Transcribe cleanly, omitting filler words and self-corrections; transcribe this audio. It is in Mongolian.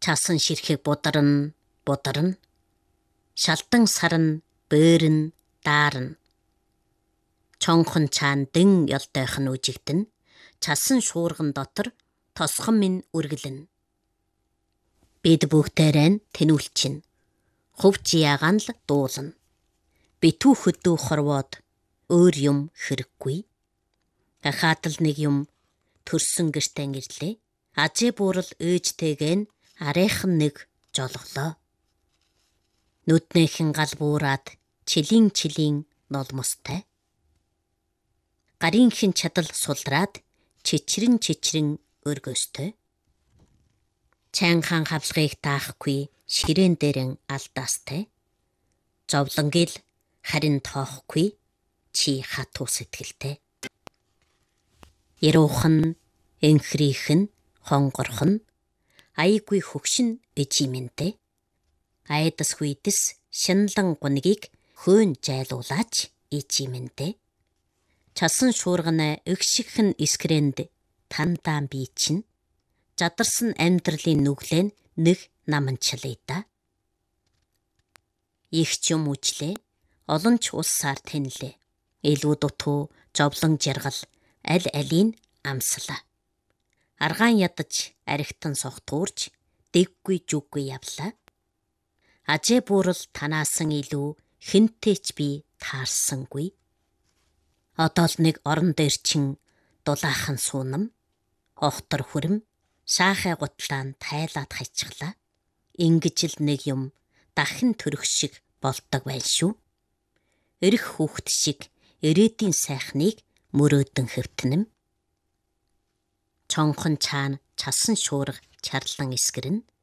Часан ширхэг бударна. Шалдан сарна, бөөрн, даарна. Чонхон чаан дэн ёлтойхон үжигдэн. Часан шуурган дотор тосхон минь үргэлэн. Бид бүгдээрээ тэнүүлчин. Хувч ягаан л дуулна. Битүү хөдөө хорвоод өөр юм хэрэггүй. Хахаатал нэг юм төрсөн гэртээ ирлээ. Ажээ буурал ээжтэйгэн арайхан нэг жолголоо. Нүднийхэн гал буураад чилийн нолмостай. Гарынхын чадал сулраад чичрэн өргөөстэй. Чанхан хавлгыг таахгүй ширээн дээрэн алдаастай. Зовлонгил харин тоохгүй чи хатуу сэтгэлтэй. Яруухан, энхрийхэн, хонгорхон, айгүй хөгшин эжимэнтэй. Айдас хүйдэс шинлан гунигийг хөөн жайлуулаач эжимэнтэй. Часан шуургана өгшигхэн искрэнд тандаан бий чин. Задарсан амьдралын нүглэн нэг наманчлаа. Их ч юм үжлээ, олон ч улсаар тэнлээ. Илүү дутуу, зовлон жаргал, аль алийг амслаа. Аргаан ядаж, архитан сохтуурч, дэггүй жүггүй явлаа. Ажээ буурал танаасан илүү хинтээч би таарсангүй. Одоо л нэг орон дээр чин дулаахан суунам, охтор хүрэм, шаахай гутлаан тайлаад хайчглаа. Ингэж л нэг юм дахин төрөх шиг болдог байл шүү. Эрх хүүхэд шиг ирээдийн сайхныг мөрөөдөн хэвтэнэм. Чонхон чаан часан шуурга чарлан эсгэрнэ.